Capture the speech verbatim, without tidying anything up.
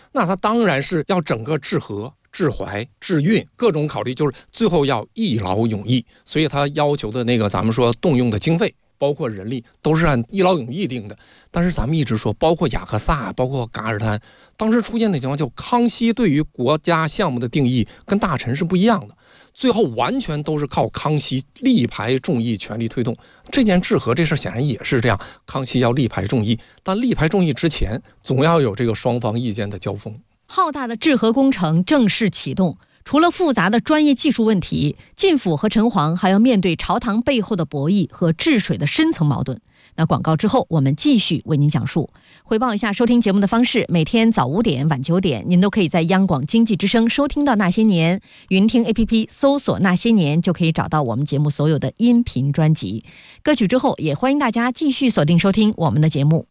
那他当然是要整个治河、治淮、治运各种考虑，就是最后要一劳永逸。所以他要求的那个咱们说动用的经费，包括人力，都是按一劳永逸定的。但是咱们一直说，包括雅克萨，包括噶尔丹，当时出现的情况，就康熙对于国家项目的定义跟大臣是不一样的，最后完全都是靠康熙力排众议，全力推动这件治河。这事显然也是这样，康熙要力排众议，但力排众议之前，总要有这个双方意见的交锋。 浩大的治河工程正式启动。除了复杂的专业技术问题，晋府和陈皇还要面对朝堂背后的博弈和治水的深层矛盾。那广告之后，我们继续为您讲述。汇报一下收听节目的方式：每天早五点、晚九点，您都可以在央广经济之声收听到《那些年》，云听 A P P 搜索《那些年》就可以找到我们节目所有的音频专辑。歌曲之后，也欢迎大家继续锁定收听我们的节目。